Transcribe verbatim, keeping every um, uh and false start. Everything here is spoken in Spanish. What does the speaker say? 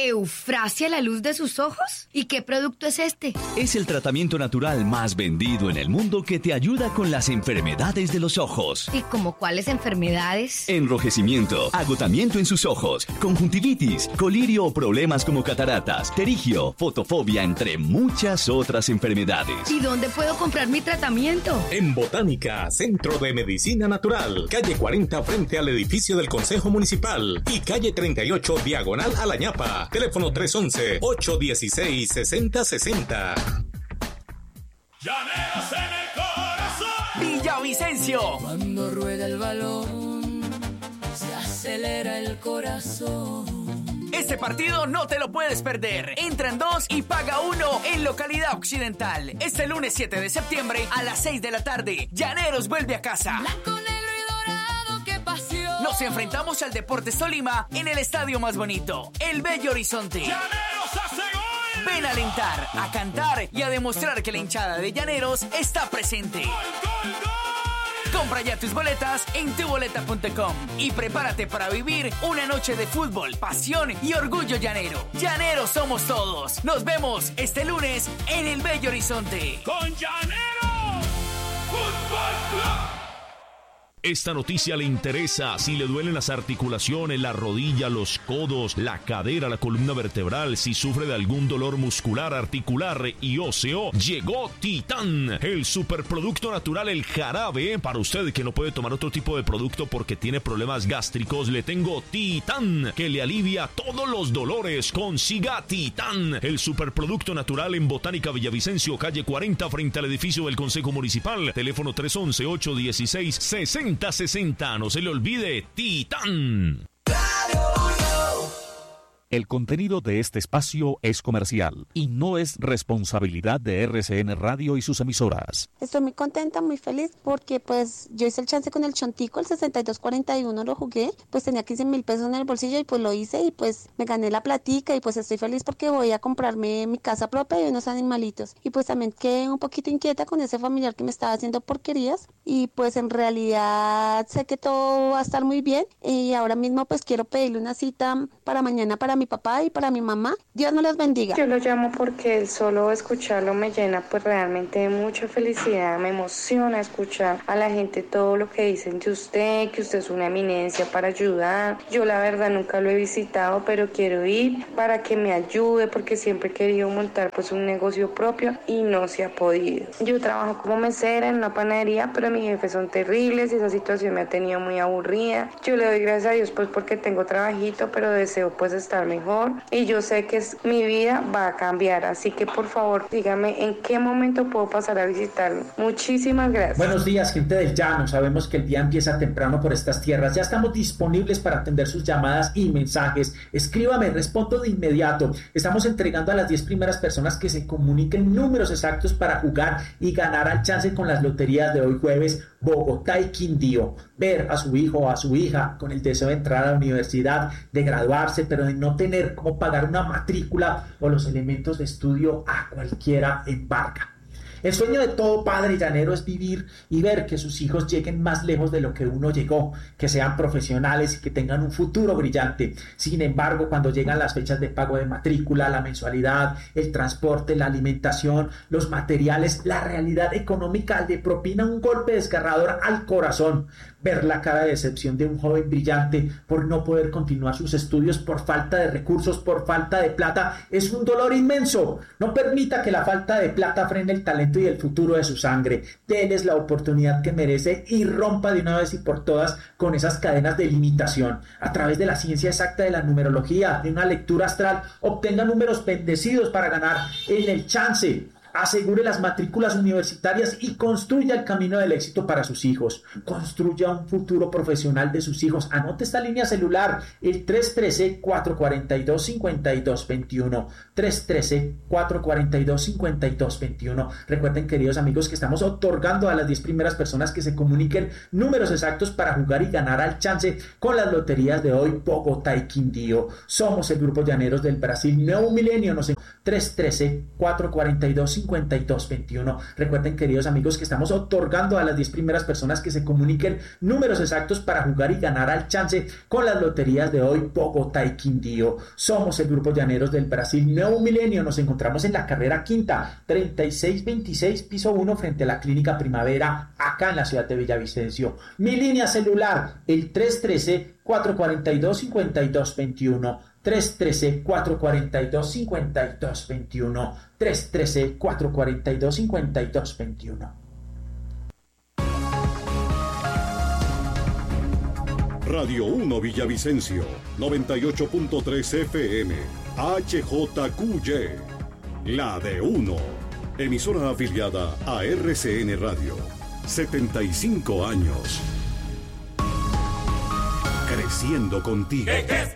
¿Eufrasia la luz de sus ojos? ¿Y qué producto es este? Es el tratamiento natural más vendido en el mundo que te ayuda con las enfermedades de los ojos. ¿Y como cuáles enfermedades? Enrojecimiento, agotamiento en sus ojos, conjuntivitis, colirio o problemas como cataratas, terigio, fotofobia, entre muchas otras enfermedades. ¿Y dónde puedo comprar mi tratamiento? En Botánica, Centro de Medicina Natural, calle cuarenta frente al edificio del Consejo Municipal y calle treinta y ocho diagonal a La Ñapa. Teléfono tres once, ocho dieciséis, sesenta sesenta. Llaneros en el corazón. Villavicencio. Cuando rueda el balón, se acelera el corazón. Este partido no te lo puedes perder. Entra en dos y paga uno en Localidad Occidental. Este lunes siete de septiembre a las seis de la tarde. Llaneros vuelve a casa. Blanco, negro y dorado, qué pasión. Nos enfrentamos al Deportes Tolima en el estadio más bonito, el Bello Horizonte. ¡Llaneros hace gol! Ven a alentar, a cantar y a demostrar que la hinchada de Llaneros está presente. ¡Gol, gol, gol! Compra ya tus boletas en tu boleta punto com y prepárate para vivir una noche de fútbol, pasión y orgullo llanero. Llaneros somos todos. Nos vemos este lunes en el Bello Horizonte. Con Llaneros Fútbol Club. Esta noticia le interesa si le duelen las articulaciones, la rodilla, los codos, la cadera, la columna vertebral, si sufre de algún dolor muscular, articular y óseo. Llegó Titán, el superproducto natural, el jarabe. Para usted que no puede tomar otro tipo de producto porque tiene problemas gástricos, le tengo Titán, que le alivia todos los dolores. Consiga Titán, el superproducto natural en Botánica Villavicencio, calle cuarenta, frente al edificio del Consejo Municipal. Teléfono tres once, ocho dieciséis, sesenta sesenta. No se le olvide, Titán. El contenido de este espacio es comercial y no es responsabilidad de R C N Radio y sus emisoras. Estoy muy contenta, muy feliz porque pues yo hice el chance con el Chontico, el sesenta y dos cuarenta y uno lo jugué, pues tenía quince mil pesos en el bolsillo y pues lo hice y pues me gané la platica y pues estoy feliz porque voy a comprarme mi casa propia y unos animalitos. Y pues también quedé un poquito inquieta con ese familiar que me estaba haciendo porquerías y pues en realidad sé que todo va a estar muy bien y ahora mismo pues quiero pedirle una cita para mañana para mi papá y para mi mamá. Dios nos los bendiga. Yo lo llamo porque el solo escucharlo me llena pues realmente de mucha felicidad, me emociona escuchar a la gente todo lo que dicen de usted, que usted es una eminencia para ayudar. Yo la verdad nunca lo he visitado, pero quiero ir para que me ayude porque siempre he querido montar pues un negocio propio y no se ha podido. Yo trabajo como mesera en una panadería, pero mis jefes son terribles y esa situación me ha tenido muy aburrida. Yo le doy gracias a Dios pues porque tengo trabajito, pero deseo pues estar mejor y yo sé que es, mi vida va a cambiar, así que por favor dígame en qué momento puedo pasar a visitarlo. Muchísimas gracias. Buenos días, gente del llano. Sabemos que el día empieza temprano por estas tierras. Ya estamos disponibles para atender sus llamadas y mensajes. Escríbame, respondo de inmediato. Estamos entregando a las diez primeras personas que se comuniquen números exactos para jugar y ganar al chance con las loterías de hoy jueves, Bogotá y Quindío. Ver a su hijo o a su hija con el deseo de entrar a la universidad, de graduarse, pero de no tener cómo pagar una matrícula o los elementos de estudio, a cualquiera embarca. El sueño de todo padre llanero es vivir y ver que sus hijos lleguen más lejos de lo que uno llegó, que sean profesionales y que tengan un futuro brillante. Sin embargo, cuando llegan las fechas de pago de matrícula, la mensualidad, el transporte, la alimentación, los materiales, la realidad económica le propina un golpe desgarrador al corazón. Ver la cara de decepción de un joven brillante por no poder continuar sus estudios por falta de recursos, por falta de plata, es un dolor inmenso. No permita que la falta de plata frene el talento y el futuro de su sangre. Denles la oportunidad que merece y rompa de una vez y por todas con esas cadenas de limitación. A través de la ciencia exacta de la numerología, de una lectura astral, obtenga números bendecidos para ganar en el chance. Asegure las matrículas universitarias y construya el camino del éxito para sus hijos. Construya un futuro profesional de sus hijos. Anote esta línea celular, el tres uno tres, cuatro cuatro dos, cinco dos dos uno. tres uno tres, cuatro cuatro dos, cinco dos dos uno. Recuerden, queridos amigos, que estamos otorgando a las diez primeras personas que se comuniquen números exactos para jugar y ganar al chance con las loterías de hoy, Bogotá y Quindío. Somos el Grupo Llaneros del Brasil. Nuevo Milenio. Nos tres uno tres, cuatro cuatro dos, cinco cincuenta y dos veintiuno. Recuerden, queridos amigos, que estamos otorgando a las diez primeras personas que se comuniquen números exactos para jugar y ganar al chance con las loterías de hoy, Bogotá y Quindío. Somos el Grupo Llaneros del Brasil Nuevo Milenio. Nos encontramos en la carrera quinta, treinta y seis veintiséis, piso uno, frente a la Clínica Primavera, acá en la ciudad de Villavicencio. Mi línea celular, el tres uno tres, cuatro cuatro dos, cinco dos dos uno. tres uno tres, cuatro cuatro dos, cinco dos dos uno. tres uno tres, cuatro cuatro dos, cinco dos dos uno. Radio uno Villavicencio, noventa y ocho punto tres F M, H J Q Y, la de uno, emisora afiliada a R C N Radio, setenta y cinco años, creciendo contigo.